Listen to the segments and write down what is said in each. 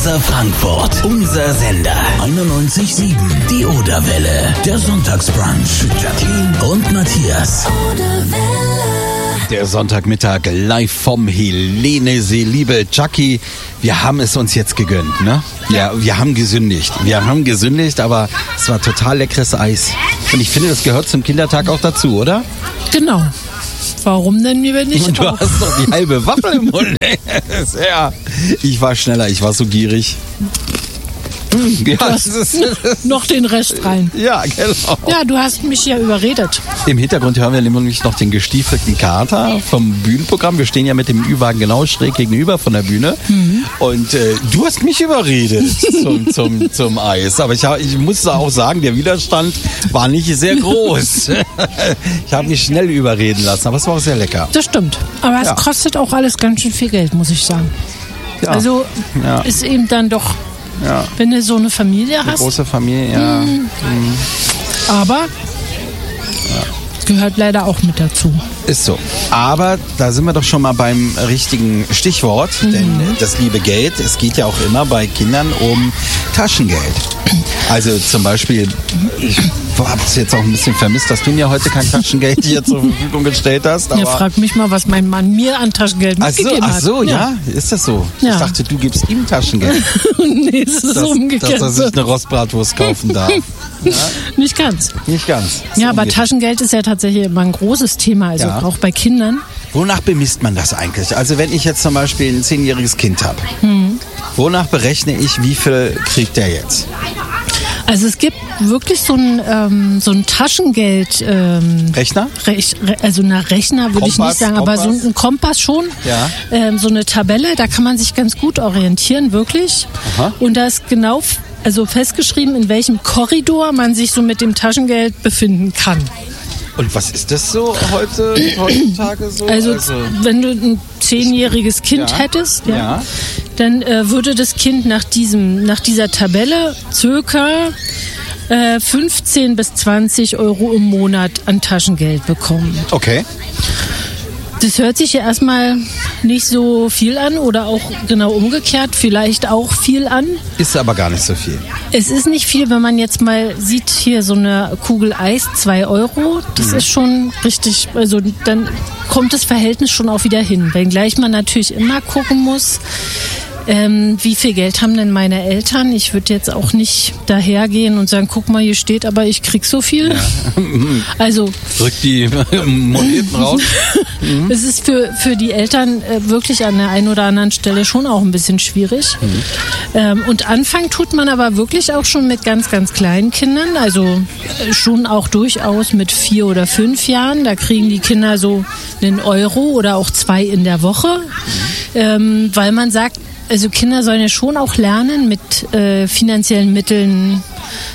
Unser Frankfurt, unser Sender. 91.7, die Oderwelle. Der Sonntagsbrunch. Jacqueline und Matthias. Der Sonntagmittag live vom Helene-See. Liebe Jackie, wir haben es uns jetzt gegönnt, ne? Ja, wir haben gesündigt. Aber es war total leckeres Eis. Und ich finde, das gehört zum Kindertag auch dazu, oder? Genau. Warum denn mir nicht Und du auch? hast doch die halbe Waffel im Mund. Ja, ich war schneller, ich war so gierig. Ja, Du hast noch den Rest rein. ja, genau. Ja, du hast mich ja überredet. Im Hintergrund hören wir nämlich noch den gestiefelten Kater vom Bühnenprogramm. Wir stehen ja mit dem Ü-Wagen genau schräg gegenüber von der Bühne. Und du hast mich überredet zum Eis. Aber ich muss auch sagen, der Widerstand war nicht sehr groß. Ich habe mich schnell überreden lassen, aber es war auch sehr lecker. Das stimmt. Aber es kostet auch alles ganz schön viel Geld, muss ich sagen. Ja. Also ist eben dann doch, wenn du so eine Familie Eine hast. große Familie, ja. Aber gehört leider auch mit dazu. Ist so. Aber da sind wir doch schon mal beim richtigen Stichwort, denn das liebe Geld, es geht ja auch immer bei Kindern um Taschengeld. Also zum Beispiel, ich habe es jetzt auch ein bisschen vermisst, dass du mir heute kein Taschengeld hier zur Verfügung gestellt hast. Aber Ja, frag mich mal, was mein Mann mir an Taschengeld mitgegeben hat. Ach so, ja? Ist das so? Ja. Ich dachte, du gibst ihm Taschengeld, Nee, es ist umgekehrt. dass er sich eine Rostbratwurst kaufen darf. Nicht ganz. Nicht ganz. Ja, aber Taschengeld ist ja tatsächlich immer ein großes Thema, also Ja. auch bei Kindern. Wonach bemisst man das eigentlich? Also wenn ich jetzt zum Beispiel ein 10-jähriges Kind habe, wonach berechne ich, wie viel kriegt der jetzt? Also es gibt wirklich so ein Taschengeld... Rechner? Also nach Rechner würde ich nicht sagen, aber so ein Kompass schon. Ja. So eine Tabelle, da kann man sich ganz gut orientieren, wirklich. Aha. Und da ist genau festgeschrieben, in welchem Korridor man sich so mit dem Taschengeld befinden kann. Und was ist das so heutzutage so? Also wenn du ein 10-jähriges Kind hättest, dann würde das Kind nach dieser Tabelle circa 15 bis 20 Euro im Monat an Taschengeld bekommen. Okay. Das hört sich ja erstmal nicht so viel an oder auch genau umgekehrt vielleicht auch viel an. Ist aber gar nicht so viel. Es ist nicht viel, wenn man jetzt mal sieht, hier so eine Kugel Eis, 2 Euro. Das ist schon richtig, also dann kommt das Verhältnis schon auch wieder hin. Wenngleich man natürlich immer gucken muss, wie viel Geld haben denn meine Eltern? Ich würde jetzt auch nicht dahergehen und sagen, guck mal, hier steht, aber ich krieg so viel. Ja. Also drück die Moneten raus. Es ist für die Eltern wirklich an der einen oder anderen Stelle schon auch ein bisschen schwierig. Und anfangen tut man aber wirklich auch schon mit ganz, ganz kleinen Kindern. Also schon auch durchaus mit 4 oder 5 Jahren. Da kriegen die Kinder so einen Euro oder auch 2 in der Woche. Weil man sagt, also Kinder sollen ja schon auch lernen, mit finanziellen Mitteln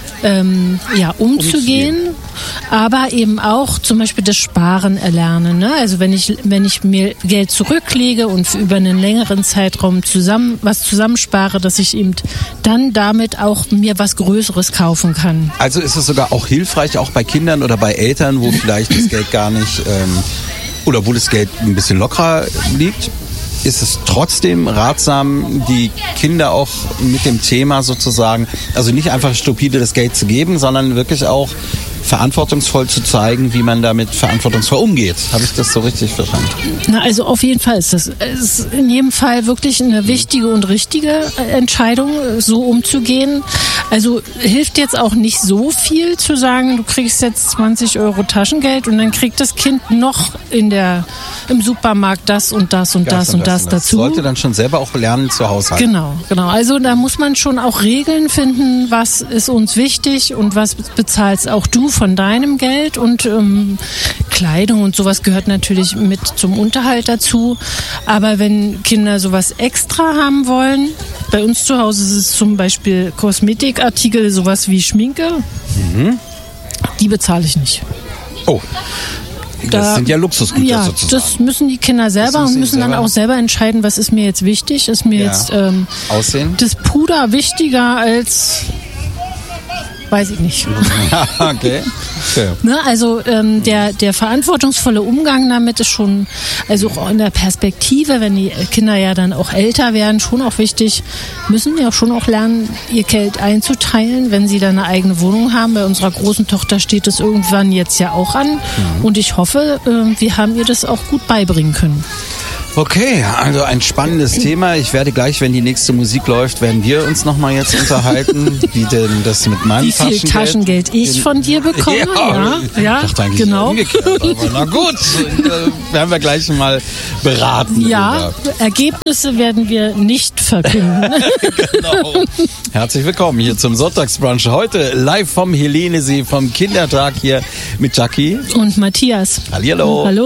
umzugehen, aber eben auch zum Beispiel das Sparen erlernen. Ne? Also wenn ich mir Geld zurücklege und über einen längeren Zeitraum was zusammenspare, dass ich eben dann damit auch mir was Größeres kaufen kann. Also ist es sogar auch hilfreich, auch bei Kindern oder bei Eltern, wo vielleicht das Geld gar nicht oder wo das Geld ein bisschen lockerer liegt? Ist es trotzdem ratsam, die Kinder auch mit dem Thema sozusagen, also nicht einfach stupide das Geld zu geben, sondern wirklich auch verantwortungsvoll zu zeigen, wie man damit verantwortungsvoll umgeht. Habe ich das so richtig verstanden? Na, also auf jeden Fall ist das in jedem Fall wirklich eine wichtige und richtige Entscheidung, so umzugehen. Also hilft jetzt auch nicht so viel zu sagen, du kriegst jetzt 20 Euro Taschengeld und dann kriegt das Kind noch im Supermarkt das und das und das und das dazu. Sollte dann schon selber auch lernen zu haushalten. Genau. Also da muss man schon auch Regeln finden, was ist uns wichtig und was bezahlst auch du von deinem Geld, und Kleidung und sowas gehört natürlich mit zum Unterhalt dazu. Aber wenn Kinder sowas extra haben wollen, bei uns zu Hause ist es zum Beispiel Kosmetikartikel, sowas wie Schminke, die bezahle ich nicht. Oh. Das sind ja Luxusgüter sozusagen. Das müssen die Kinder selber und müssen dann auch selber entscheiden, was ist mir jetzt wichtig. Ist mir jetzt Aussehen? Das Puder wichtiger als weiß ich nicht. Ja, okay. Ne, also der verantwortungsvolle Umgang damit ist schon, also auch in der Perspektive, wenn die Kinder ja dann auch älter werden, schon auch wichtig, müssen ja schon auch lernen, ihr Geld einzuteilen, wenn sie dann eine eigene Wohnung haben. Bei unserer großen Tochter steht es irgendwann jetzt ja auch an und ich hoffe, wir haben ihr das auch gut beibringen können. Okay, also ein spannendes Thema. Ich werde gleich, wenn die nächste Musik läuft, werden wir uns nochmal jetzt unterhalten, wie denn das mit meinem Taschengeld... Wie viel Taschengeld ich von dir bekomme? Ja, ich dachte eigentlich genau. Umgekehrt, aber na gut, werden wir gleich mal beraten. Ja, Ergebnisse werden wir nicht verkünden. Genau. Herzlich willkommen hier zum Sonntagsbrunch. Heute live vom Helenesee, vom Kindertag hier mit Jackie und Matthias. Hallihallo. Hallo.